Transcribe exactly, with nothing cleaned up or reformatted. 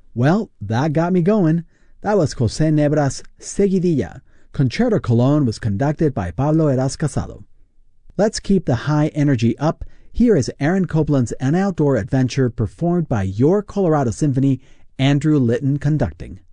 Well, that got me going. That was José Nebra's Seguidilla. Concerto Colón was conducted by Pablo Eras Casado. Let's keep the high energy up. Here is Aaron Copland's An Outdoor Adventure performed by Your Colorado Symphony, Andrew Litton conducting.